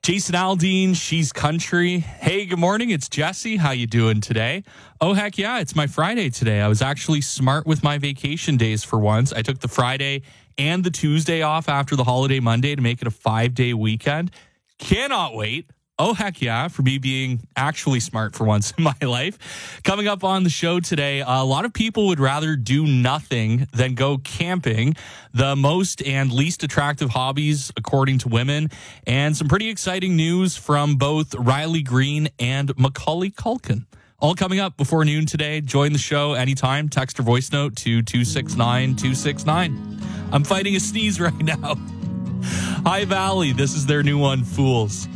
Jason Aldean, she's country. Hey, good morning. It's Jesse. How you doing today? Oh, heck yeah. It's my Friday today. I was actually smart with my vacation days for once. I took the Friday and the Tuesday off after the holiday Monday to make it a 5-day weekend. Cannot wait. Oh, heck yeah, for me being actually smart for once in my life. Coming up on the show today, a lot of people would rather do nothing than go camping. The most and least attractive hobbies, according to women. And some pretty exciting news from both Riley Green and Macaulay Culkin. All coming up before noon today. Join the show anytime. Text or voice note to 269-269. I'm fighting a sneeze right now. High Valley, this is their new one, Fools.